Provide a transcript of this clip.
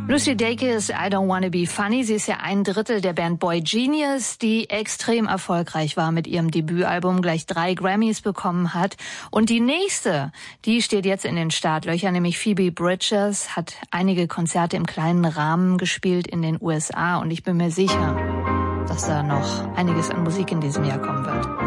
Lucy Dacus, I Don't Wanna Be Funny. Sie ist ja ein Drittel der Band Boy Genius, die extrem erfolgreich war mit ihrem Debütalbum, gleich 3 Grammys bekommen hat. Und die nächste, die steht jetzt in den Startlöchern, nämlich Phoebe Bridgers, hat einige Konzerte im kleinen Rahmen gespielt in den USA. Und ich bin mir sicher, dass da noch einiges an Musik in diesem Jahr kommen wird.